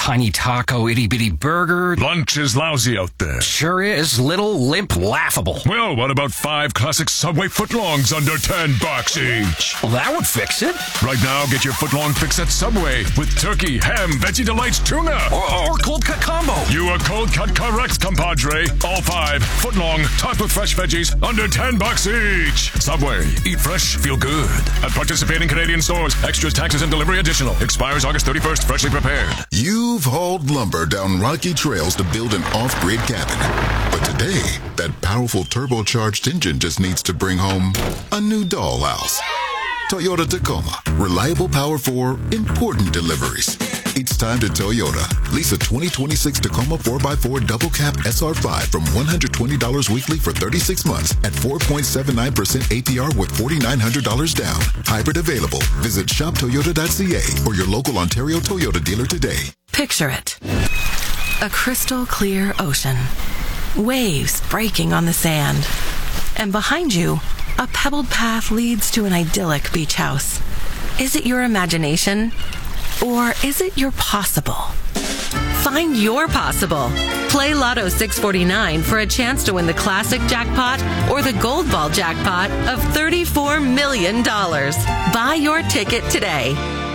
tiny taco, itty-bitty burger. Lunch is lousy out there. Sure is. Little, limp, laughable. Well, what about 5 classic Subway footlongs under $10 each? Well, that would fix it. Right now, get your footlong fix at Subway with turkey, ham, Veggie Delights, tuna. Or cold cut combo. You are cold cut correct, compadre. All 5 footlong, topped with fresh veggies, under $10 each. Subway. Eat fresh, feel good. At participating Canadian stores. Extras, taxes, and delivery additional. Expires August 31st. Freshly prepared. You've hauled lumber down rocky trails to build an off-grid cabin. But today, that powerful turbocharged engine just needs to bring home a new dollhouse. Toyota Tacoma. Reliable power for important deliveries. It's time to Toyota. Lease a 2026 Tacoma 4x4 double cab SR5 from $120 weekly for 36 months at 4.79% APR with $4,900 down. Hybrid available. Visit shoptoyota.ca or your local Ontario Toyota dealer today. Picture it. A crystal clear ocean. Waves breaking on the sand. And behind you, a pebbled path leads to an idyllic beach house. Is it your imagination? Or is it your possible? Find your possible. Play Lotto 649 for a chance to win the classic jackpot or the gold ball jackpot of $34 million. Buy your ticket today.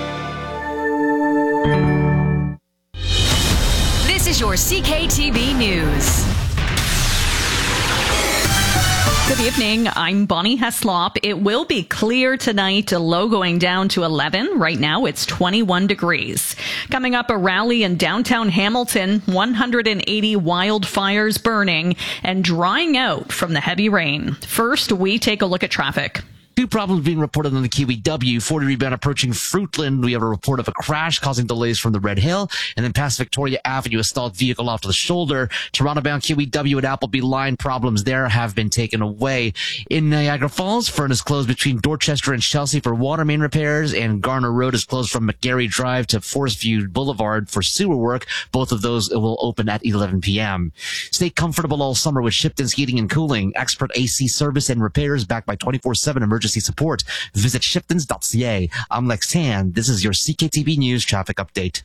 This is your CKTB News. Good evening. I'm Bonnie Heslop. It will be clear tonight, a low going down to 11. Right now, it's 21 degrees. Coming up, a rally in downtown Hamilton, 180 wildfires burning and drying out from the heavy rain. First, we take a look at traffic. 2 problems being reported on the Kiwi W. 40 rebound approaching Fruitland. We have a report of a crash causing delays from the Red Hill. And then past Victoria Avenue, a stalled vehicle off to the shoulder. Toronto-bound Kiwi W at Appleby line problems there have been taken away. In Niagara Falls, furnace closed between Dorchester and Chelsea for water main repairs. And Garner Road is closed from McGarry Drive to Forest View Boulevard for sewer work. Both of those will open at 11 p.m. Stay comfortable all summer with Shipton's Heating and Cooling. Expert AC service and repairs backed by 24/7 emergency support. Visit shiftons.ca. I'm Lex Tan. This is your CKTB News traffic update.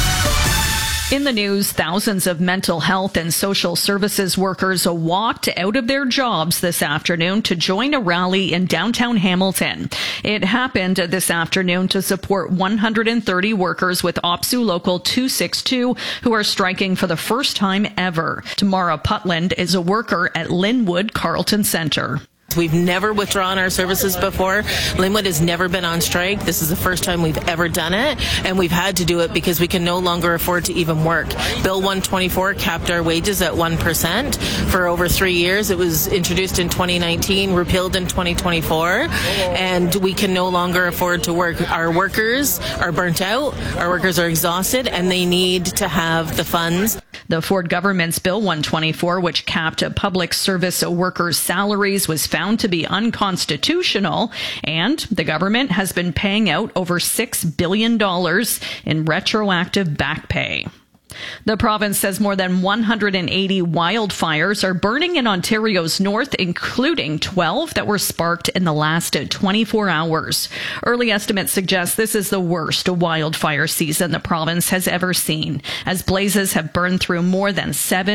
In the news, thousands of mental health and social services workers walked out of their jobs this afternoon to join a rally in downtown Hamilton. It happened this afternoon to support 130 workers with OPSU Local 262 who are striking for the first time ever. Tamara Putland is a worker at Linwood Carleton Centre. We've never withdrawn our services before. Linwood has never been on strike. This is the first time we've ever done it, and we've had to do it because we can no longer afford to even work. Bill 124 capped our wages at 1% for over 3 years. It was introduced in 2019, repealed in 2024, and we can no longer afford to work. Our workers are burnt out, our workers are exhausted, and they need to have the funds. The Ford government's Bill 124, which capped public service workers' salaries, was found to be unconstitutional, and the government has been paying out over $6 billion in retroactive back pay. The province says more than 180 wildfires are burning in Ontario's north, including 12 that were sparked in the last 24 hours. Early estimates suggest this is the worst wildfire season the province has ever seen, as blazes have burned through more than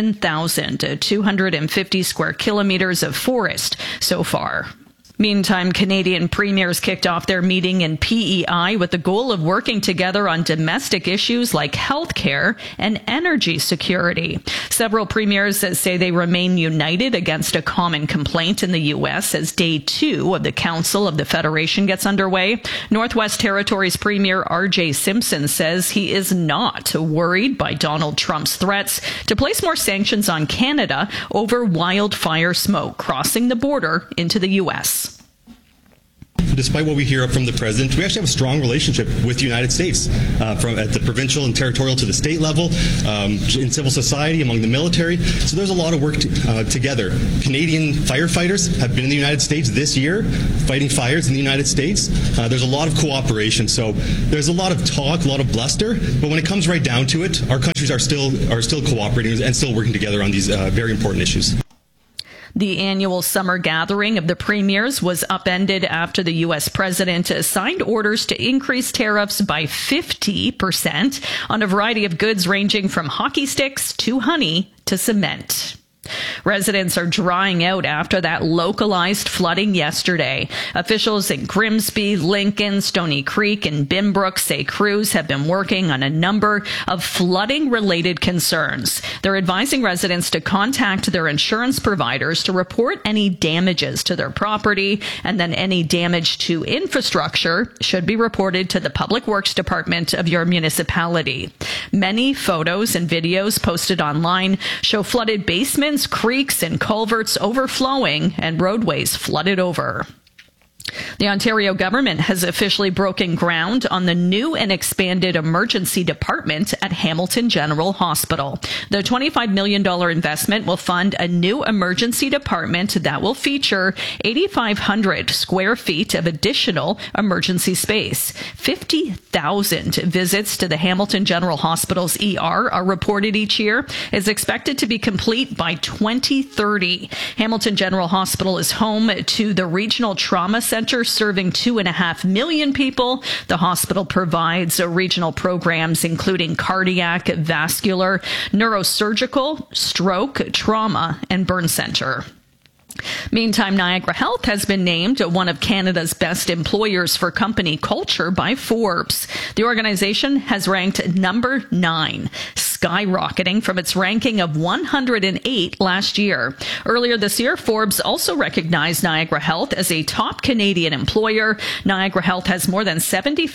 7,250 square kilometers of forest so far. Meantime, Canadian premiers kicked off their meeting in PEI with the goal of working together on domestic issues like healthcare and energy security. Several premiers say they remain united against a common complaint in the U.S. as Day 2 of the Council of the Federation gets underway. Northwest Territories Premier R.J. Simpson says he is not worried by Donald Trump's threats to place more sanctions on Canada over wildfire smoke crossing the border into the U.S. Despite what we hear from the president, we actually have a strong relationship with the United States, from at the provincial and territorial to the state level, in civil society, among the military. So there's a lot of work together. Canadian firefighters have been in the United States this year, fighting fires in the United States. There's a lot of cooperation. So there's a lot of talk, a lot of bluster, but when it comes right down to it, our countries are still cooperating and still working together on these very important issues. The annual summer gathering of the premiers was upended after the U.S. president signed orders to increase tariffs by 50% on a variety of goods ranging from hockey sticks to honey to cement. Residents are drying out after that localized flooding yesterday. Officials in Grimsby, Lincoln, Stony Creek, and Binbrook say crews have been working on a number of flooding-related concerns. They're advising residents to contact their insurance providers to report any damages to their property, and then any damage to infrastructure should be reported to the Public Works Department of your municipality. Many photos and videos posted online show flooded basements, creeks, and culverts overflowing and roadways flooded over. The Ontario government has officially broken ground on the new and expanded emergency department at Hamilton General Hospital. The $25 million investment will fund a new emergency department that will feature 8,500 square feet of additional emergency space. 50,000 visits to the Hamilton General Hospital's ER are reported each year. It's expected to be complete by 2030. Hamilton General Hospital is home to the Regional Trauma Center, serving 2.5 million people. The hospital provides regional programs including cardiac, vascular, neurosurgical, stroke, trauma, and burn center. Meantime, Niagara Health has been named one of Canada's best employers for company culture by Forbes. The organization has ranked number 9, skyrocketing from its ranking of 108 last year. Earlier this year, Forbes also recognized Niagara Health as a top Canadian employer. Niagara Health has more than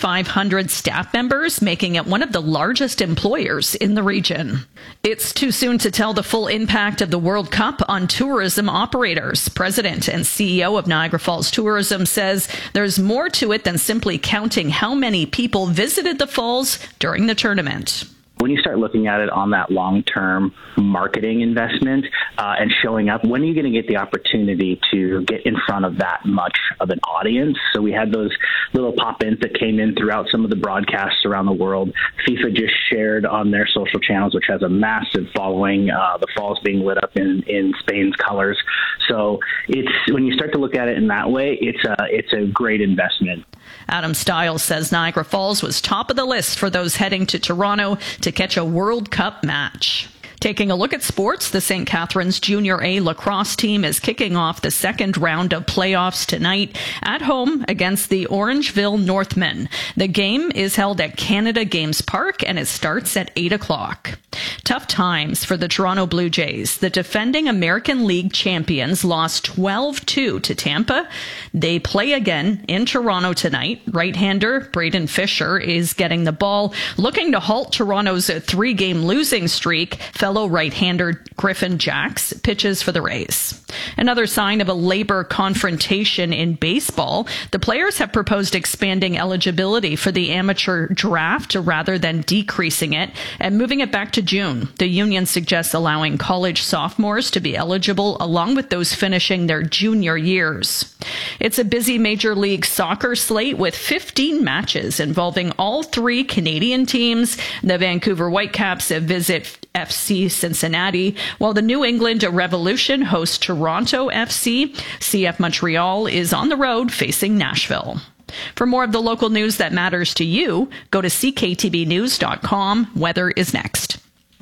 7,500 staff members, making it one of the largest employers in the region. It's too soon to tell the full impact of the World Cup on tourism operators. President and CEO of Niagara Falls Tourism says there's more to it than simply counting how many people visited the falls during the tournament. When you start looking at it on that long-term marketing investment and showing up, when are you going to get the opportunity to get in front of that much of an audience? So we had those little pop-ins that came in throughout some of the broadcasts around the world. FIFA just shared on their social channels, which has a massive following, the falls being lit up in Spain's colors. So it's when you start to look at it in that way, it's a great investment. Adam Stiles says Niagara Falls was top of the list for those heading to Toronto to catch a World Cup match. Taking a look at sports, the St. Catharines Junior A lacrosse team is kicking off the second round of playoffs tonight at home against the Orangeville Northmen. The game is held at Canada Games Park and it starts at 8 o'clock. Tough times for the Toronto Blue Jays. The defending American League champions lost 12-2 to Tampa. They play again in Toronto tonight. Right-hander Braden Fisher is getting the ball, looking to halt Toronto's 3-game losing streak. Fellow right-hander Griffin Jacks pitches for the Rays. Another sign of a labor confrontation in baseball. The players have proposed expanding eligibility for the amateur draft rather than decreasing it and moving it back to June. The union suggests allowing college sophomores to be eligible along with those finishing their junior years. It's a busy Major League Soccer slate with 15 matches involving all 3 Canadian teams. The Vancouver Whitecaps visit FC Cincinnati, while the New England Revolution hosts Toronto FC. CF Montreal is on the road facing Nashville. For more of the local news that matters to you, go to cktbnews.com. Weather is next.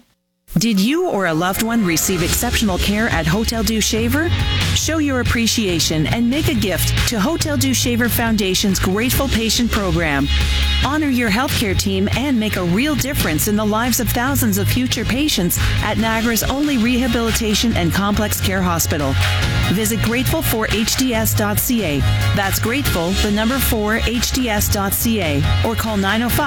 Did you or a loved one receive exceptional care at Hotel Dieu Shaver? Show your appreciation and make a gift to Hotel Dieu Shaver Foundation's Grateful Patient Program. Honor your healthcare team and make a real difference in the lives of thousands of future patients at Niagara's only rehabilitation and complex care hospital. Visit grateful4hds.ca. That's grateful, the number 4hds.ca, or call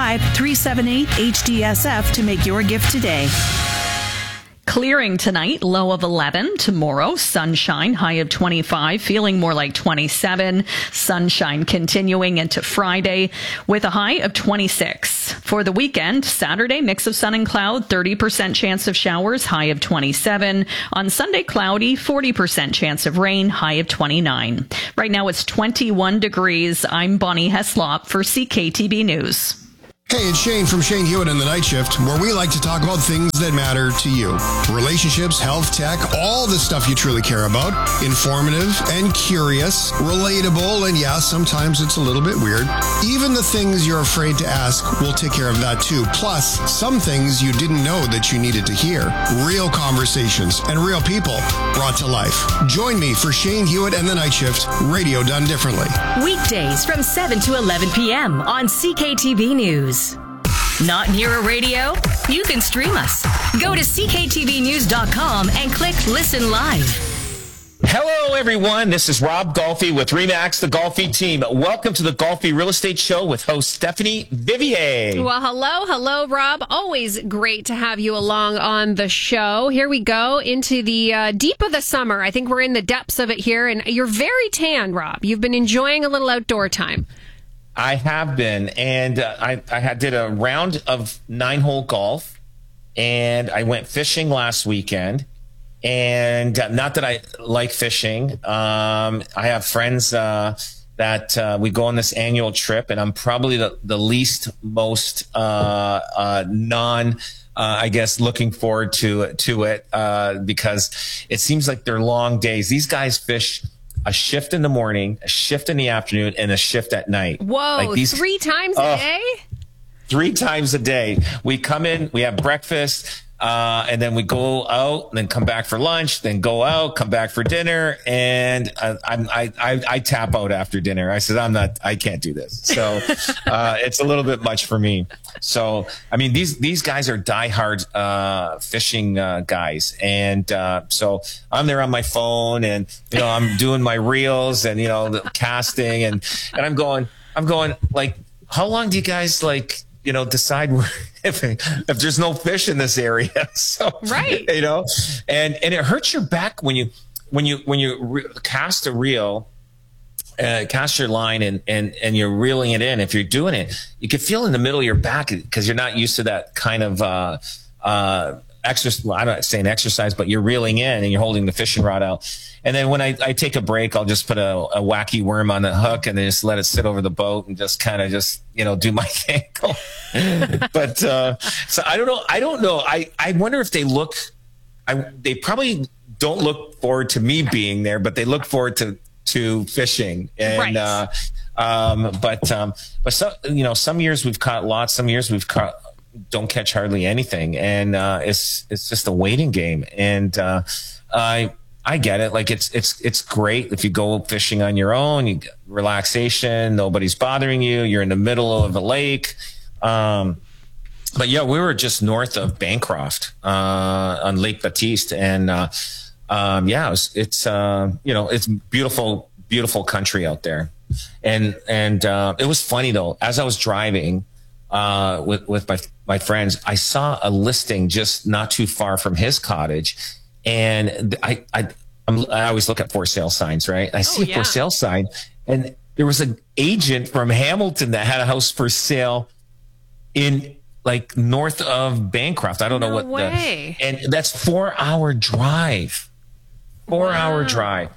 905-378-HDSF to make your gift today. Clearing tonight, low of 11. Tomorrow, sunshine, high of 25, feeling more like 27. Sunshine continuing into Friday with a high of 26. For the weekend, Saturday, mix of sun and cloud, 30% chance of showers, high of 27. On Sunday, cloudy, 40% chance of rain, high of 29. Right now, it's 21 degrees. I'm Bonnie Heslop for CKTB News. Hey, it's Shane from Shane Hewitt and the Night Shift, where we like to talk about things that matter to you. Relationships, health, tech, all the stuff you truly care about. Informative and curious, relatable, and yeah, sometimes it's a little bit weird. Even the things you're afraid to ask, we'll take care of that too. Plus, some things you didn't know that you needed to hear. Real conversations and real people brought to life. Join me for Shane Hewitt and the Night Shift, radio done differently. Weekdays from 7 to 11 p.m. on CKTV News. Not near a radio? You can stream us. Go to cktvnews.com and click Listen Live. Hello, everyone. This is Rob Golfi with RE/MAX, the Golfi team. Welcome to the Golfi Real Estate Show with host Stephanie Vivier. Well, hello, Rob. Always great to have you along on the show. Here we go into the deep of the summer. I think we're in the depths of it here, and you're very tan, Rob. You've been enjoying a little outdoor time. I have been, and I did a round of 9-hole golf, and I went fishing last weekend. And not that I like fishing. I have friends that we go on this annual trip, and I'm probably the least most I guess looking forward to it because it seems like they're long days. These guys fish a shift in the morning, a shift in the afternoon, and a shift at night. Whoa, like these, 3 times a day? 3 times a day. We come in, we have breakfast, and then we go out, and then come back for lunch, then go out, come back for dinner, and I tap out after dinner. I said, I can't do this. So it's a little bit much for me. So, I mean, these guys are diehard fishing guys. And so I'm there on my phone, and, I'm doing my reels and, the casting, and I'm going, like, how long do you guys, like, decide where, if there's no fish in this area? So, right. And it hurts your back when you cast a reel, cast your line and you're reeling it in. If you're doing it, you can feel in the middle of your back because you're not used to that kind of, exercise. Well, I'm not saying exercise, but you're reeling in and you're holding the fishing rod out. And then when I take a break, I'll just put a wacky worm on the hook and then just let it sit over the boat and just kind of do my thing. But so I don't know. I wonder if they they probably don't look forward to me being there, but they look forward to fishing. And right. But some years we've caught lots, some years we've caught don't catch hardly anything, and it's just a waiting game. And I get it. Like it's great if you go fishing on your own, you get relaxation, nobody's bothering you, you're in the middle of a lake. But yeah, we were just north of Bancroft on Lake Baptiste, and yeah, it's beautiful country out there. And it was funny though, as I was driving with my friends, I saw a listing just not too far from his cottage. And I always look at for sale signs, right? I see a for sale sign, and there was an agent from Hamilton that had a house for sale in like north of Bancroft. I don't know what way. And that's 4-hour drive. 4-hour drive.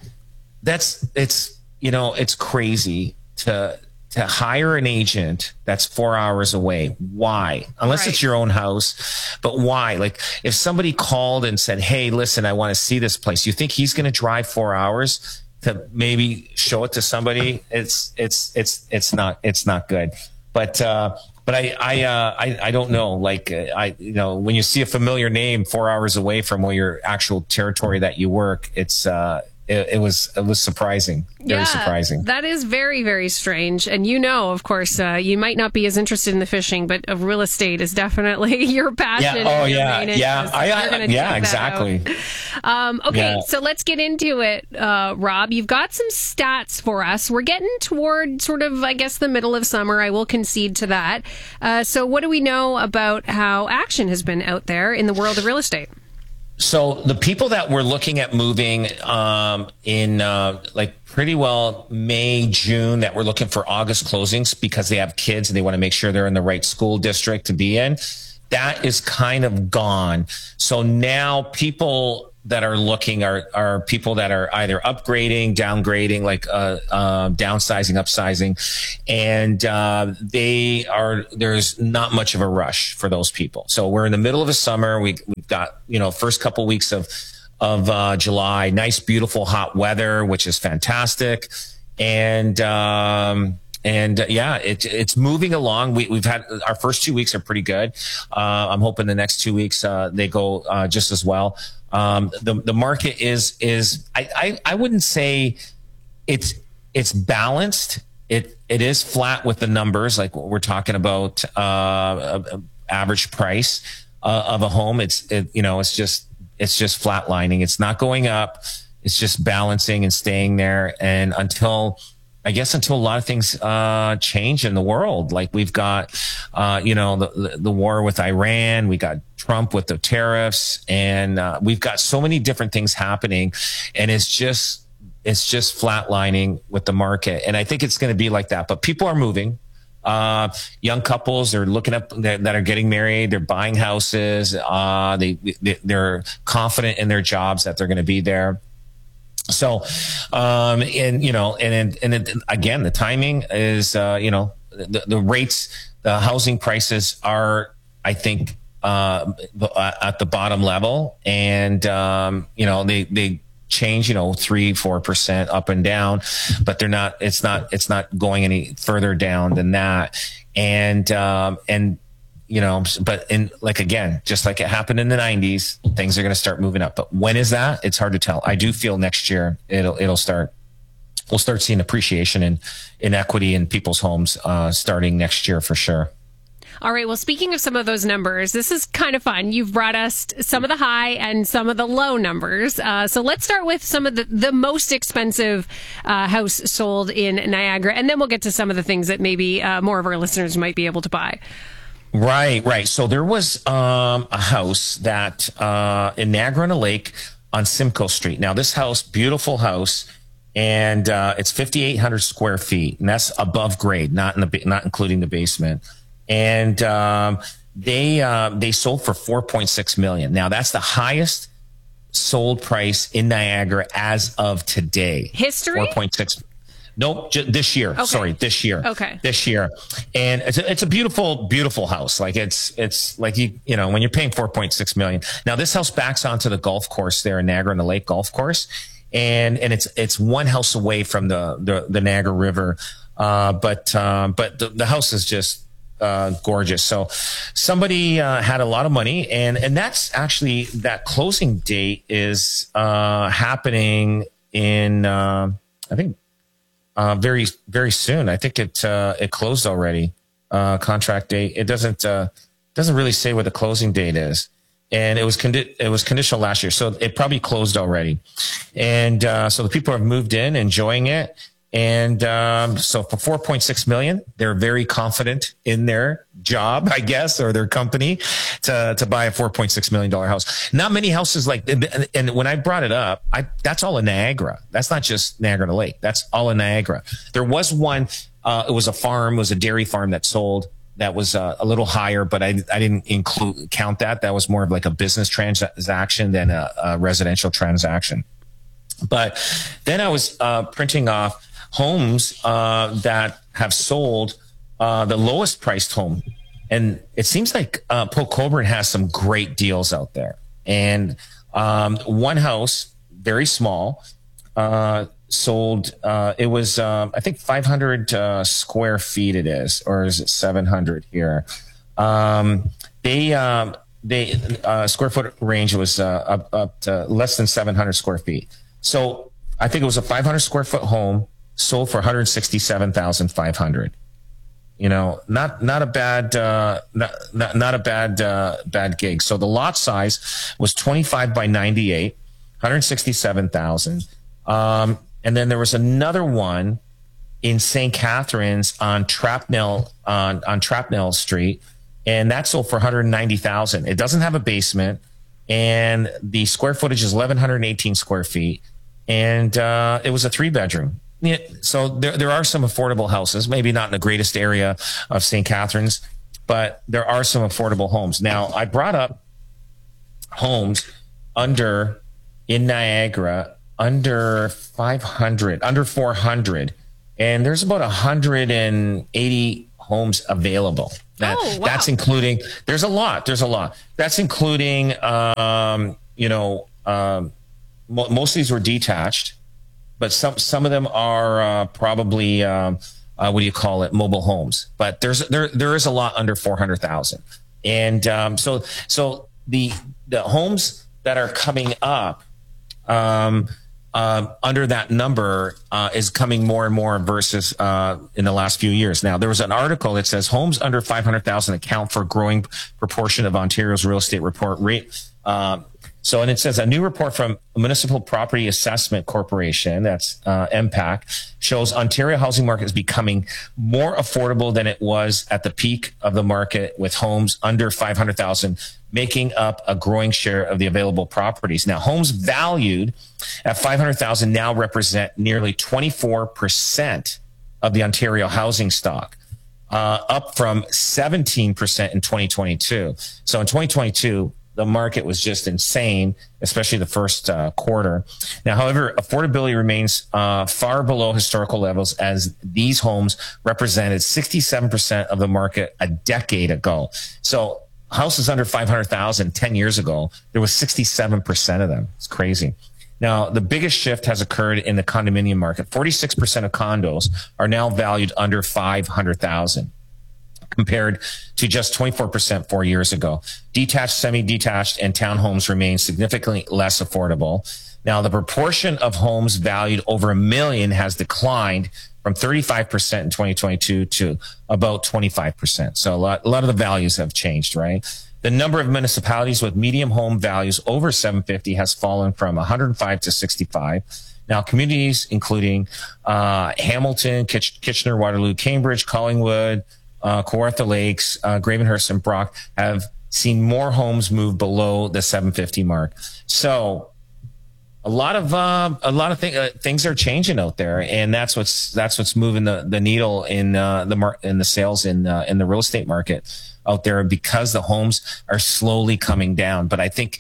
It's crazy to hire an agent that's 4 hours away. Why? Unless it's your own house. But why? Like if somebody called and said, hey, listen, I want to see this place. You think he's going to drive 4 hours to maybe show it to somebody? It's not good. But I don't know. Like when you see a familiar name 4 hours away from where your actual territory that you work, it was surprising. Very surprising. That is very, very strange. And of course, you might not be as interested in the fishing, but real estate is definitely your passion. Yeah. Oh, yeah. Exactly. Okay, so let's get into it, Rob. You've got some stats for us. We're getting toward sort of, I guess, the middle of summer. I will concede to that. So what do we know about how action has been out there in the world of real estate? So the people that were looking at moving in pretty well May, June, that were looking for August closings because they have kids and they want to make sure they're in the right school district to be in, that is kind of gone. So now people that are looking are people that are either upgrading, downgrading, like downsizing, upsizing, and there's not much of a rush for those people. So we're in the middle of a summer. We've got, first couple weeks of July, nice, beautiful, hot weather, which is fantastic. And it's moving along. We've had our first 2 weeks are pretty good. I'm hoping the next 2 weeks, they go, just as well. The market is I wouldn't say it's balanced. It is flat with the numbers. Like we're talking about, average price, of a home. It's just flatlining. It's not going up. It's just balancing and staying there. And until a lot of things change in the world, like we've got, the war with Iran, we got Trump with the tariffs, and we've got so many different things happening, and it's just flatlining with the market. And I think it's going to be like that. But people are moving. Young couples, they're looking up that are getting married. They're buying houses. They're confident in their jobs that they're going to be there. So, again, the timing is, the rates, the housing prices are, I think, at the bottom level, and, they change, 3-4% up and down, but it's not going any further down than that. But again, just like it happened in the 90s, things are going to start moving up. But when is that? It's hard to tell. I do feel next year we'll start seeing appreciation in equity in people's homes, starting next year for sure. All right. Well, speaking of some of those numbers, this is kind of fun. You've brought us some of the high and some of the low numbers. So let's start with some of the most expensive house sold in Niagara, and then we'll get to some of the things that maybe more of our listeners might be able to buy. Right. So there was a house that in Niagara-on-the-Lake on Simcoe Street. Now, this house, beautiful house, and it's 5,800 square feet, and that's above grade, not including the basement. And they sold for $4.6 million. Now, that's the highest sold price in Niagara as of today. History? 4.6. Nope, this year. Okay. Sorry, this year. Okay. This year. And it's a beautiful, beautiful house. Like it's like, when you're paying $4.6 million. Now, this house backs onto the golf course there in Niagara-on-the-Lake golf course. And it's one house away from the Niagara River. But the house is just gorgeous. So somebody had a lot of money, and that's actually, that closing date is happening in I think very, very soon. I think it closed already. Contract date. It doesn't really say what the closing date is, and it was conditional last year, so it probably closed already. And so the people have moved in, enjoying it. And so for $4.6 million, they're very confident in their job, I guess, or their company to buy a $4.6 million house. Not many houses like, and when I brought it up, that's all in Niagara. That's not just Niagara-on-the-Lake. That's all in Niagara. There was one, it was a dairy farm that sold. That was a little higher, but I didn't count that. That was more of like a business transaction than a residential transaction. But then I was printing off homes that have sold, the lowest priced home. And it seems like Paul Colborne has some great deals out there. And one house, very small, sold, it was, I think 500 square feet it is, or is it 700 here? They square foot range was up to less than 700 square feet. So I think it was a 500 square foot home, sold for $167,500. Not a bad gig. So the lot size was 25 by 98, 167,000. And then there was another one in St. Catharines on Trapnell Street, and that sold for $190,000. It doesn't have a basement, and the square footage is 1,118 square feet, and it was a 3-bedroom. Yeah, so there are some affordable houses, maybe not in the greatest area of St. Catharines, but there are some affordable homes. Now, I brought up homes under in Niagara under 500, under 400, and there's about 180 homes available. That's including, there's a lot. That's including, most of these were detached, but some of them are probably, mobile homes. But there is a lot under 400,000. And so the homes that are coming up under that number is coming more and more versus in the last few years. Now, there was an article that says homes under 500,000 account for a growing proportion of Ontario's real estate report rate. And it says a new report from Municipal Property Assessment Corporation, that's MPAC, shows Ontario housing market is becoming more affordable than it was at the peak of the market, with homes under 500,000 making up a growing share of the available properties. Now, homes valued at 500,000 now represent nearly 24% of the Ontario housing stock, up from 17% in 2022. So in 2022, the market was just insane, especially the first quarter. Now, however, affordability remains far below historical levels, as these homes represented 67% of the market a decade ago. So houses under 500,000 10 years ago, there was 67% of them. It's crazy. Now, the biggest shift has occurred in the condominium market. 46% of condos are now valued under 500,000. compared to just 24% 4 years ago. Detached, semi-detached, and townhomes remain significantly less affordable. Now, the proportion of homes valued over $1 million has declined from 35% in 2022 to about 25%. So a lot of the values have changed, right? The number of municipalities with medium home values over 750 has fallen from 105 to 65. Now, communities including Hamilton, Kitchener, Waterloo, Cambridge, Collingwood, Kawartha Lakes, Gravenhurst, and Brock have seen more homes move below the 750 mark. So a lot of things are changing out there, and that's what's moving the needle in the sales in the real estate market out there, because the homes are slowly coming down. But I think,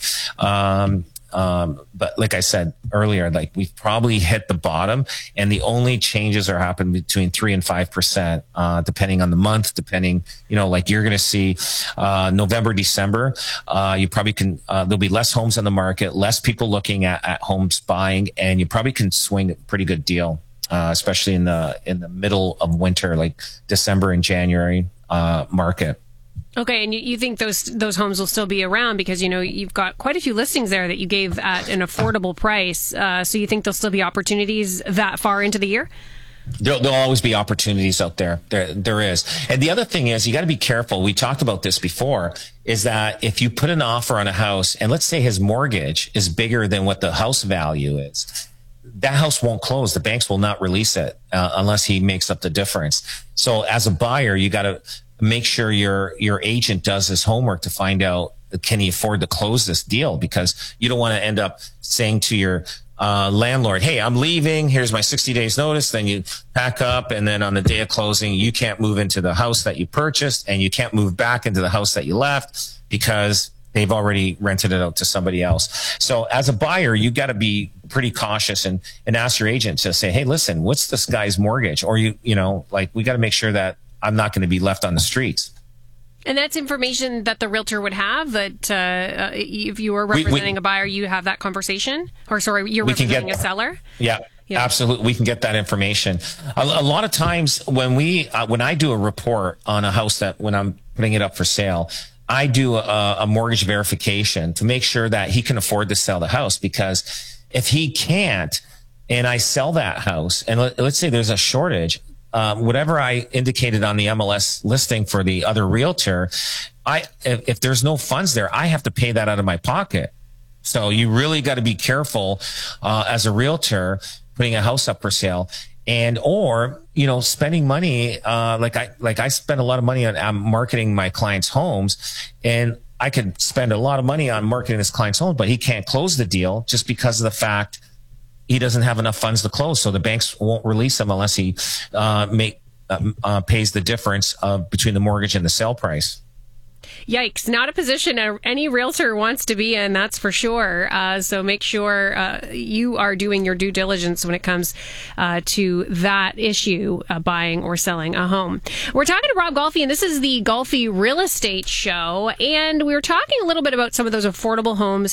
but like I said earlier, like we've probably hit the bottom, and the only changes are happening between 3 and 5%, depending on the month, depending, like you're going to see, November, December, you probably can, there'll be less homes on the market, less people looking at homes buying, and you probably can swing a pretty good deal, especially in the middle of winter, like December and January, market. Okay, and you think those homes will still be around because, you've got quite a few listings there that you gave at an affordable price. So you think there'll still be opportunities that far into the year? There'll always be opportunities out there. There is. And the other thing is, you got to be careful. We talked about this before, is that if you put an offer on a house and let's say his mortgage is bigger than what the house value is, that house won't close. The banks will not release it unless he makes up the difference. So as a buyer, you got to make sure your agent does his homework to find out, can he afford to close this deal? Because you don't want to end up saying to your landlord, hey, I'm leaving. Here's my 60 days notice. Then you pack up. And then on the day of closing, you can't move into the house that you purchased, and you can't move back into the house that you left because they've already rented it out to somebody else. So as a buyer, you got to be pretty cautious and ask your agent to say, hey, listen, what's this guy's mortgage? Or we got to make sure that I'm not going to be left on the streets. And that's information that the realtor would have, that if you were representing a buyer, you have that conversation? Or sorry, you're representing a seller? Yeah, absolutely. We can get that information. A lot of times when I do a report on a house when I'm putting it up for sale, I do a mortgage verification to make sure that he can afford to sell the house. Because if he can't, and I sell that house, and let's say there's a shortage, whatever I indicated on the MLS listing for the other realtor, if there's no funds there, I have to pay that out of my pocket. So you really got to be careful as a realtor putting a house up for sale, or spending money. Like I spend a lot of money on marketing my clients' homes, and I could spend a lot of money on marketing this client's home, but he can't close the deal just because of the fact he doesn't have enough funds to close. So the banks won't release him unless he pays the difference between the mortgage and the sale price. Yikes. Not a position any realtor wants to be in, that's for sure. So make sure you are doing your due diligence when it comes to that issue, buying or selling a home. We're talking to Rob Golfi, and this is the Golfi Real Estate Show. And we were talking a little bit about some of those affordable homes